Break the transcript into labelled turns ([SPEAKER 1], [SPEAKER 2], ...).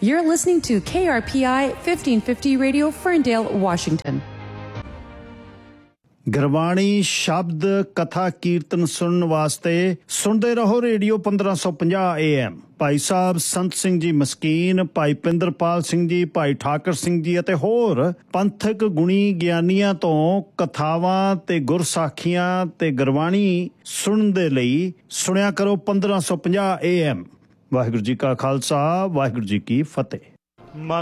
[SPEAKER 1] You're listening to KRPI 1550 Radio, Ferndale, Washington.
[SPEAKER 2] Gurbani ਸ਼ਬਦ ਕਥਾ ਕੀਰਤਨ ਸੁਣਨ ਵਾਸਤੇ ਸੁਣਦੇ ਰਹੋ ਰੇਡੀਓ 1550 AM। ਭਾਈ ਸਾਹਿਬ ਸੰਤ ਸਿੰਘ ਜੀ ਮਸਕੀਨ, ਭਾਈ ਪਿੰਦਰਪਾਲ ਸਿੰਘ ਜੀ, ਭਾਈ ਠਾਕਰ ਸਿੰਘ ਜੀ ਅਤੇ ਹੋਰ ਪੰਥਕ ਗੁਣੀ ਗਿਆਨੀਆਂ ਤੋਂ ਕਥਾਵਾਂ ਤੇ ਗੁਰਸਾਖੀਆਂ ਤੇ ਗੁਰਬਾਣੀ ਸੁਣਨ ਦੇ ਲਈ ਸੁਣਿਆ ਕਰੋ 1550 AM। ਵਾਹਿਗੁਰੂ ਜੀ ਕਾ ਖਾਲਸਾ, ਵਾਹਿਗੁਰੂ ਜੀ ਕੀ ਫਤਿਹ।